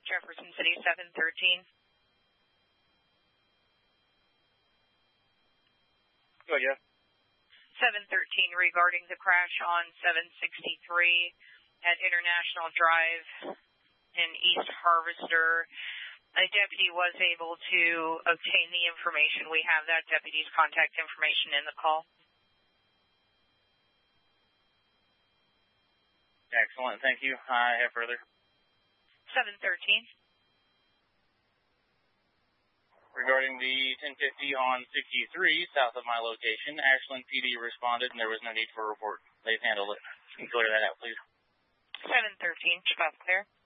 Jefferson City, 713. Go ahead, yeah. 713 regarding the crash on 763 at International Drive in East Harvester. A deputy was able to obtain the information. We have that deputy's contact information in the call. Excellent. Thank you. I have further. 713. Regarding the 1050 on 63, south of my location, Ashland PD responded and there was no need for a report. They've handled it. Can you clear that out, please? 713, Chicago clear.